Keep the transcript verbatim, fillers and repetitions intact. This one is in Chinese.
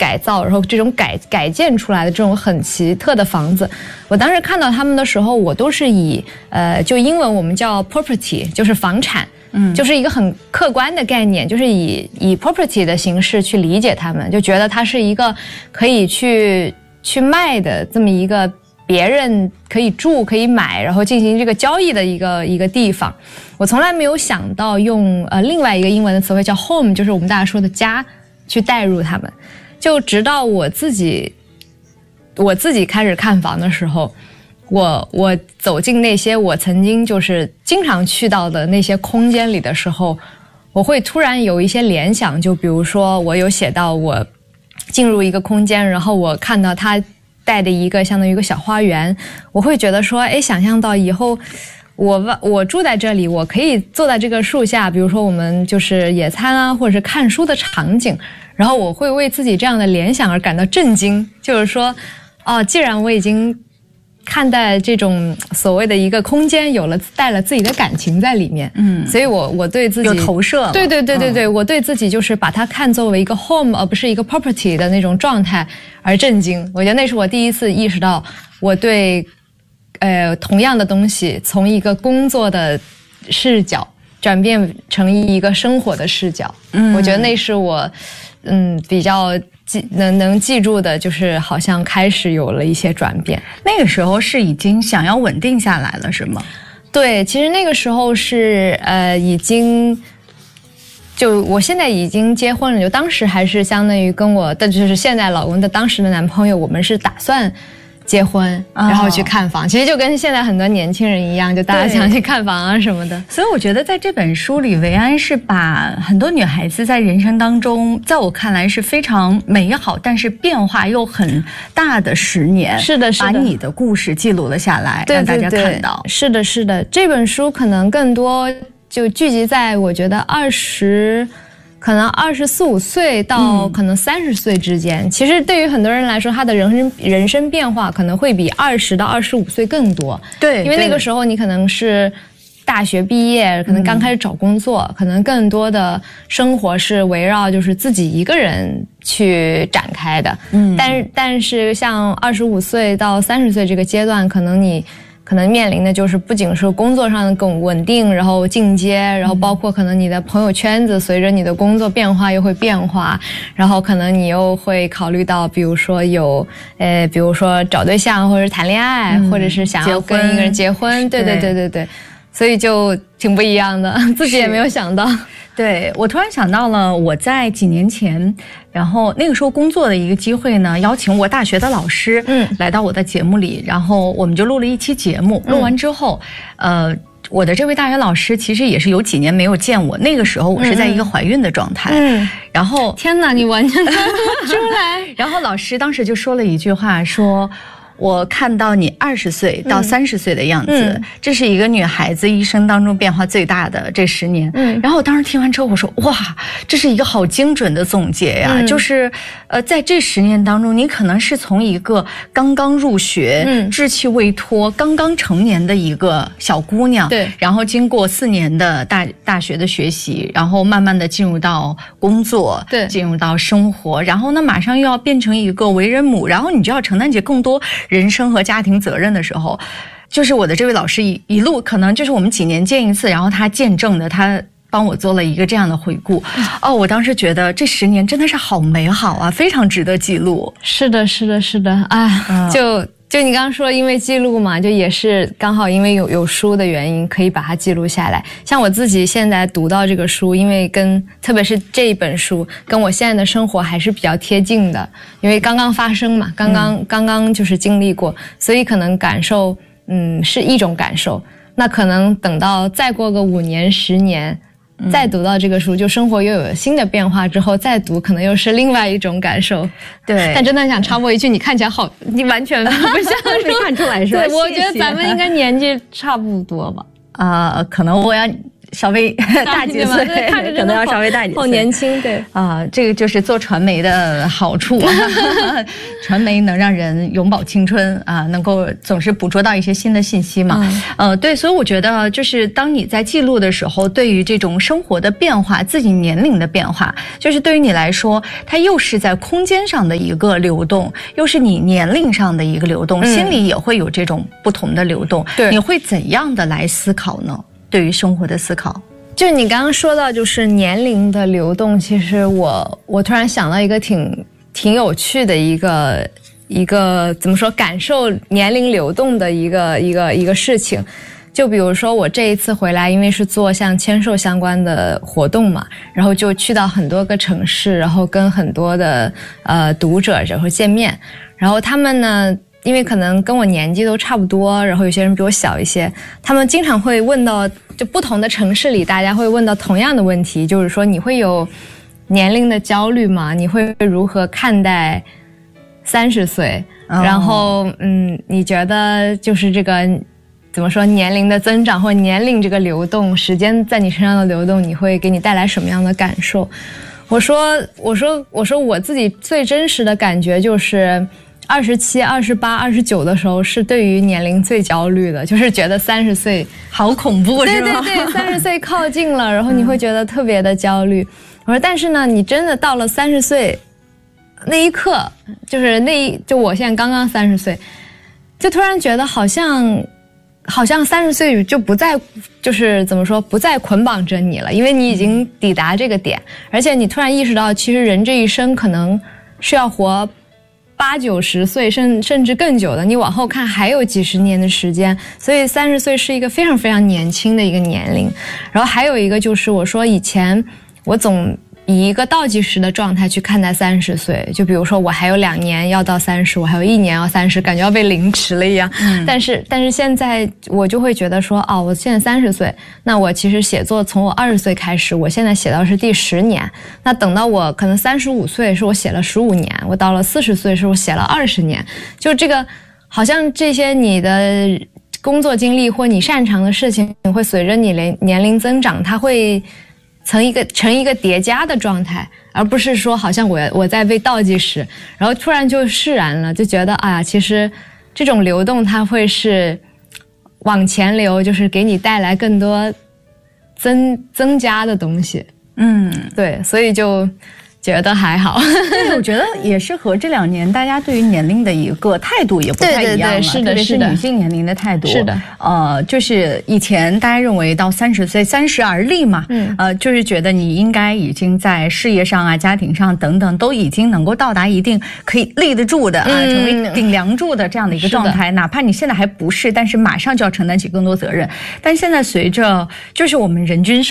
改造，然后这种改改建出来的这种很奇特的房子，我当时看到他们的时候，我都是以呃，就英文我们叫 property， 就是房产。嗯，就是一个很客观的概念，就是以以 property 的形式去理解他们，就觉得它是一个可以去去卖的这么一个别人可以住可以买，然后进行这个交易的一个一个地方。我从来没有想到用呃另外一个英文的词汇叫 home， 就是我们大家说的家，去带入他们。就直到我自己我自己开始看房的时候。我我走进那些我曾经就是经常去到的那些空间里的时候，我会突然有一些联想，就比如说我有写到我进入一个空间，然后我看到它带的一个相当于一个小花园，我会觉得说，哎，想象到以后我我住在这里，我可以坐在这个树下，比如说我们就是野餐啊，或者是看书的场景，然后我会为自己这样的联想而感到震惊，就是说，哦，既然我已经看待这种所谓的一个空间有了带了自己的感情在里面，嗯，所以我我对自己有投射了， 对对对对对、嗯，我对自己就是把它看作为一个 home 而不是一个 property 的那种状态而震惊。我觉得那是我第一次意识到我对呃同样的东西从一个工作的视角转变成一个生活的视角，嗯，我觉得那是我嗯比较记能能记住的，就是好像开始有了一些转变。 那个时候是已经想要稳定下来了，是吗？ 对，其实那个时候是呃已经，就我现在已经结婚了，就当时还是相当于跟我的就是现在老公的当时的男朋友，我们是打算结婚，然后去看房、哦、其实就跟现在很多年轻人一样，就大家想去看房啊什么的。 所以我觉得在这本书里，维安是把很多女孩子在人生当中，在我看来是非常美好但是变化又很大的十年， 是的是的， 把你的故事记录了下来， 对对对， 让大家看到。 是的是的，这本书可能更多就聚集在我觉得二十可能二十四五岁到可能三十岁之间、嗯、其实对于很多人来说，他的人生人生变化可能会比二十到二十五岁更多。 对， 因为那个时候你可能是大学毕业，可能刚开始找工作、嗯、可能更多的生活是围绕就是自己一个人去展开的。嗯，但是但是像二十五岁到三十岁这个阶段，可能你可能面临的就是不仅是工作上的更稳定，然后进阶，然后包括可能你的朋友圈子随着你的工作变化又会变化，然后可能你又会考虑到比如说有呃比如说找对象或者谈恋爱、嗯、或者是想要跟一个人结婚，对对对对对，所以就挺不一样的，自己也没有想到。 对，我突然想到了我在几年前，然后那个时候工作的一个机会呢，邀请我大学的老师嗯来到我的节目里，然后我们就录了一期节目，录完之后、嗯、呃我的这位大学老师其实也是有几年没有见我，那个时候我是在一个怀孕的状态，嗯，然后天哪，你完全看不出来。 然后老师当时就说了一句话，说我看到你二十岁到三十岁的样子、嗯、这是一个女孩子一生当中变化最大的这十年、嗯、然后我当时听完之后我说哇，这是一个好精准的总结呀、嗯、就是呃，在这十年当中，你可能是从一个刚刚入学、嗯、稚气未脱刚刚成年的一个小姑娘，对，然后经过四年的大大学的学习，然后慢慢的进入到工作，对，进入到生活，然后呢马上又要变成一个为人母，然后你就要承担起更多人生和家庭责任的时候，就是我的这位老师一一路可能就是我们几年见一次，然后他见证的，他帮我做了一个这样的回顾。哦，我当时觉得这十年真的是好美好啊，非常值得记录。 是的是的是的，哎、嗯、就就你刚刚说因为记录嘛，就也是刚好因为有有书的原因可以把它记录下来。像我自己现在读到这个书，因为跟特别是这一本书跟我现在的生活还是比较贴近的，因为刚刚发生嘛，刚刚、嗯、刚刚就是经历过，所以可能感受嗯是一种感受，那可能等到再过个五年十年再读到这个书，就生活又有新的变化之后再读，可能又是另外一种感受。对，但真的想插播一句，你看起来好，你完全不像没看出来是吧？ 对，我觉得咱们应该年纪差不多吧。 啊、呃，可能我要稍微大几岁，可能要稍微大几岁， 好年轻，对啊、呃，这个就是做传媒的好处，传媒能让人永葆青春啊、呃，能够总是捕捉到一些新的信息嘛。嗯、呃，对，所以我觉得就是当你在记录的时候，对于这种生活的变化、自己年龄的变化，就是对于你来说，它又是在空间上的一个流动，又是你年龄上的一个流动，嗯、心里也会有这种不同的流动。对，你会怎样的来思考呢？对于生活的思考， 就你刚刚说到，就是年龄的流动，其实我我突然想到一个挺挺有趣的一个一个怎么说感受年龄流动的一个一个一个事情。就比如说我这一次回来，因为是做像签售相关的活动嘛，然后就去到很多个城市，然后跟很多的呃读者然后见面，然后他们呢。因为可能跟我年纪都差不多，然后有些人比我小一些，他们经常会问到，就不同的城市里，大家会问到同样的问题，就是说你会有年龄的焦虑吗？你会如何看待三十岁？哦、然后，嗯，你觉得就是这个怎么说年龄的增长或年龄这个流动，时间在你身上的流动，你会给你带来什么样的感受？我说，我说，我说我自己最真实的感觉就是。二十七、二十八、二十九的时候是对于年龄最焦虑的，就是觉得三十岁好恐怖，是吧？对对对，三十岁靠近了，然后你会觉得特别的焦虑。我说，但是呢，你真的到了三十岁那一刻，就是那一就我现在刚刚三十岁，就突然觉得好像好像三十岁就不再就是怎么说不再捆绑着你了，因为你已经抵达这个点，而且你突然意识到，其实人这一生可能是要活。八九十岁甚甚至更久的，你往后看还有几十年的时间，所以三十岁是一个非常非常年轻的一个年龄。然后还有一个就是我说以前我总以一个倒计时的状态去看待三十岁，就比如说我还有两年要到三十，我还有一年要三十，感觉要被凌迟了一样。嗯、但是但是现在我就会觉得说，哦，我现在三十岁，那我其实写作从我二十岁开始，我现在写到是第十年，那等到我可能三十五岁是我写了十五年，我到了四十岁是我写了二十年，就这个好像这些你的工作经历或你擅长的事情会随着你年年龄增长，它会。成一个成一个叠加的状态，而不是说好像我我在被倒计时，然后突然就释然了，就觉得啊，其实这种流动它会是往前流，就是给你带来更多增增加的东西。嗯，对，所以就觉得还好。 对，我觉得也是和这两年大家对于年龄的一个态度也不太一样了， 对对对，是的， 特别是女性年龄的态度。 是的， 呃，就是以前大家认为到三十岁三十而立嘛，嗯，呃，就是觉得你应该已经在事业上啊、家庭上等等都已经能够到达一定可以立得住的啊，嗯、成为顶梁柱的这样的一个状态。哪怕你现在还不是，但是马上就要承担起更多责任。但现在随着就是我们人均